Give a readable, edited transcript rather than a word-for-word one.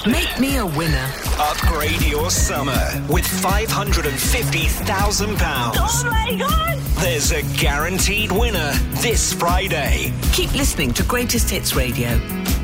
Make me a winner. Upgrade your summer with £550,000. Oh my God! There's a guaranteed winner this Friday. Keep listening to Greatest Hits Radio.